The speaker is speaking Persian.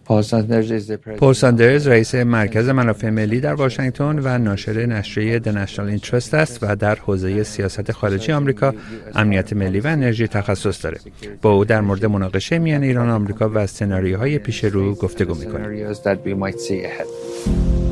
پول ساندرز رئیس مرکز منافع ملی در واشنگتن و ناشر نشریه The National Interest است و در حوزه سیاست خارجی آمریکا، امنیت ملی و انرژی تخصص داره. با او در مورد مناقشه میان ایران و آمریکا و سناریوهای پیش رو گفتگو می‌کنیم.